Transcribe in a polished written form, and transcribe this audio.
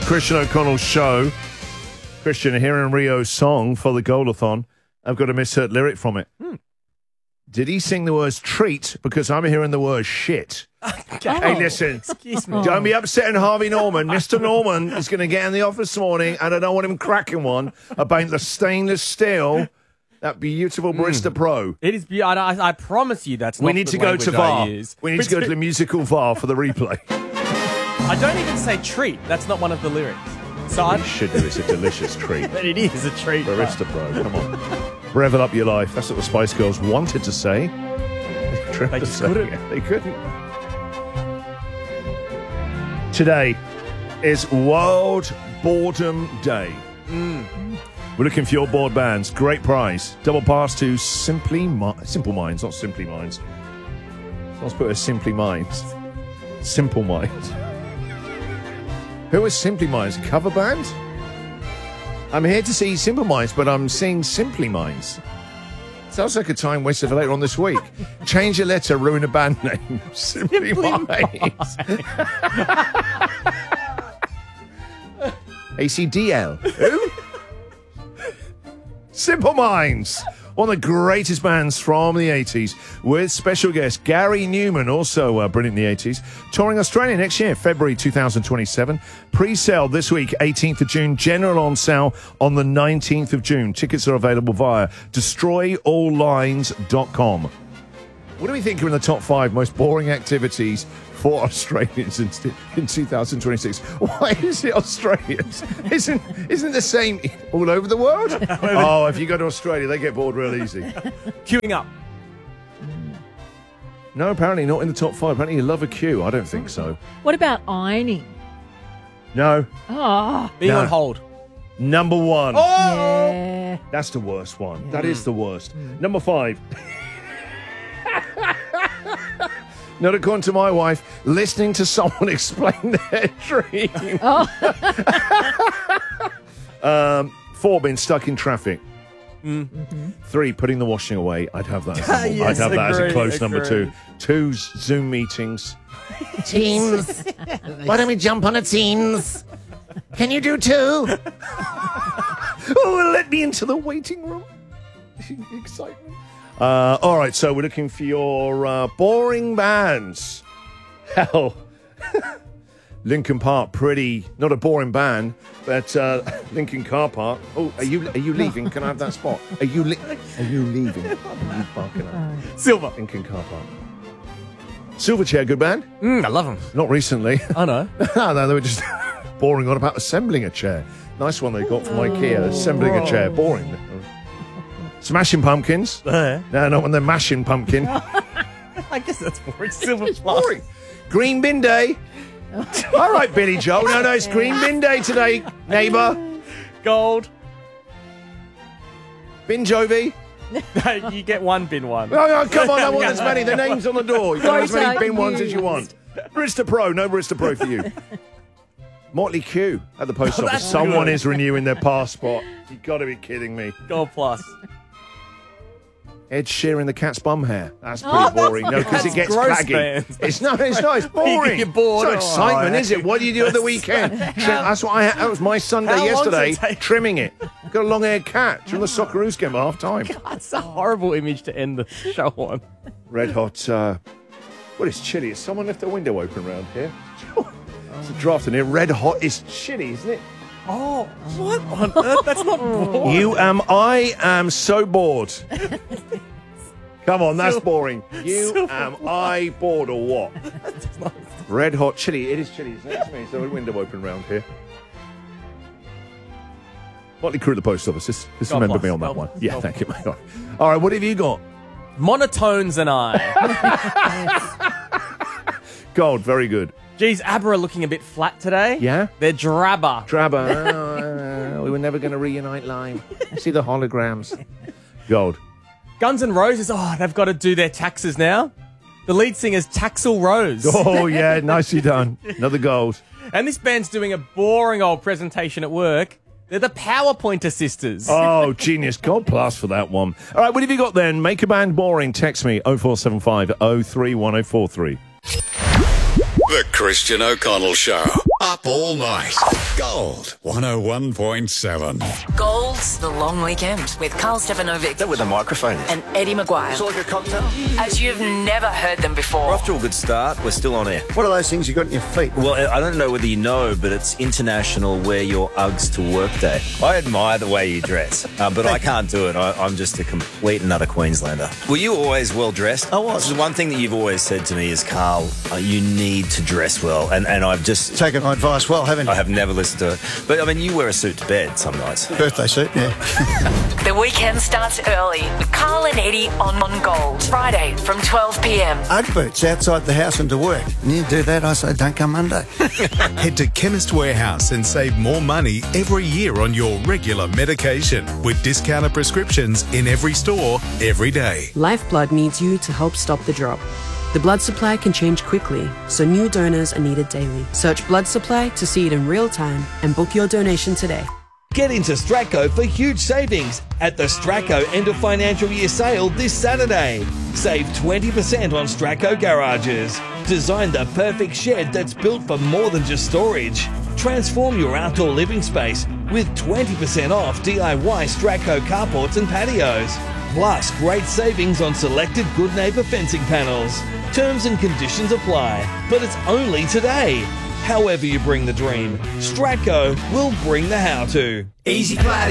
Christian O'Connell Show. Christian, hearing Rio's song for the Goal-a-thon. I've got a misheard lyric from it. Did he sing the words treat? Because I'm hearing the word shit. Hey, listen. Excuse me. Don't be upsetting Harvey Norman. Mr. Norman is going to get in the office this morning, and I don't want him cracking one about the stainless steel, that beautiful Barista Pro. It is beautiful. I promise you that's not We need the to go to language I VAR. use. We need to go to the musical VAR for the replay. I don't even say treat. That's not one of the lyrics. So What you should do is a delicious treat. But it is a treat. Barista Pro, come on. Revel up your life. That's what the Spice Girls wanted to say. They just couldn't. They couldn't. Today is World Boredom Day. We're looking for your board bands. Great prize. Double pass to Simple Minds, not Simply Minds. Let's put a Simply Minds. Simple Minds. Who is Simply Minds? A cover band? I'm here to see Simple Minds, but I'm seeing Simply Minds. Sounds like a time waster for later on this week. Change a letter, ruin a band name. Simply Minds. ACDL. Who? Simple Minds. One of the greatest bands from the 80s, with special guest Gary Newman, also brilliant in the 80s, touring Australia next year, February 2027. Pre-sale this week, 18th of June. General on sale on the 19th of June. Tickets are available via destroyalllines.com. What do we think are in the top 5 most boring activities for Australians in 2026? Why is it Australians? Isn't the same all over the world? Oh, if you go to Australia, they get bored real easy. Queuing up. No, apparently not in the top 5. Apparently you love a queue. I don't think so. What about ironing? No. Oh, Being No. on hold. Number 1. yeah. That's the worst one. That is the worst. Number 5. Not according to my wife, listening to someone explain their dream. 4, being stuck in traffic. 3, putting the washing away. I'd have that. As Yes, I'd have that as a agree, close number 2. agree. 2, Zoom meetings. Teams. Why don't we jump on a Teams? Can you do 2? Oh, let me into the waiting room. Excitement. All right, so we're looking for your boring bands. Hell, Lincoln Park, pretty, not a boring band, but Lincoln Car Park. Oh, are you leaving? Can I have that spot? Are you leaving? Are you barking up? Silver. Lincoln Car Park. Silverchair, good band? I love them. Not recently. I know. No, they were just boring on about assembling a chair. Nice one they got from IKEA, assembling a chair. Boring. Smashing Pumpkins. No, not when they're mashing pumpkin. I guess that's boring. Silver plus. Boring. Green Bin Day. All right, Billy Joel. No, it's Green Bin Day today, neighbour. Gold. Bin Jovi. You get one bin one. Oh, come on, I want as many. The name's on the door. You can have as many Photo bin ones as you used. want. Barista Pro. No Barista Pro for you. Motley Q at the post office. that's Someone good. is renewing their passport. You've got to be kidding me. Gold plus. Ed Sheeran, the cat's bum hair. That's pretty boring. No, because it That's gets gross, claggy. man. It's not. It's boring. You get bored. It's not excitement, Oh, is it? What do you do at the weekend? That's what that was my Sunday How long does it yesterday. take? Trimming it. Got a long-haired cat during the Socceroos game at half time. That's a horrible image to end the show on. Red hot. Well, it's chilly. Has someone left the window open around here? It's a draft in here. Red hot. It's chilly, isn't it? Oh, what on earth? That's not boring. I am so bored. Come on, that's boring. Am I bored or what? Red hot chili. It is chilly, isn't it? It's me. So a window open round here. Motley Crue at the post office. Just God remember bless. me on that God one. bless. Yeah, God thank you, mate. All right, what have you got? Monotones and I. Gold, very good. Geez, ABBA are looking a bit flat today. Yeah? They're drabber. Drabber. We were never going to reunite live. See the holograms. Gold. Guns N' Roses, they've got to do their taxes now. The lead singer's Taxel Rose. Oh, yeah, nicely done. Another gold. And this band's doing a boring old presentation at work. They're the PowerPointer sisters. Oh, genius. God plus for that one. All right, what have you got then? Make a band boring. Text me 0475 031043. The Christian O'Connell Show. Up all night. Gold 101.7. Gold's The Long Weekend with Carl Stefanovic That with a microphone. and Eddie Maguire. It's like a cocktail. As you've never heard them We're before. off to a good start. We're still on air. What are those things you got in your feet? Well, I don't know whether you know, but it's International Wear Your Uggs to Work Day. I admire the way you dress, but I can't do it. I'm just a complete and utter Queenslander. Were you always well dressed? I was. This is one thing that you've always said to me is, Carl, you need to dress well. And I've just... Taken my advice well, haven't you? I have never listened to it. But, I mean, you wear a suit to bed some nights. Birthday suit, yeah. The weekend starts early with Carl and Eddie on Gold. Friday from 12 p.m. Ugg boots outside the house and to work. And you do that, I say, don't come Monday. Head to Chemist Warehouse and save more money every year on your regular medication with discounted prescriptions in every store, every day. Lifeblood needs you to help stop the drop. The blood supply can change quickly, so new donors are needed daily. Search blood supply to see it in real time and book your donation today. Get into Stratco for huge savings at the Stratco end of financial year sale this Saturday. Save 20% on Stratco garages. Design the perfect shed that's built for more than just storage. Transform your outdoor living space with 20% off DIY Stratco carports and patios. Plus, great savings on selected Good Neighbour fencing panels. Terms and conditions apply, but it's only today. However you bring the dream, Stratco will bring the how-to. Easy play.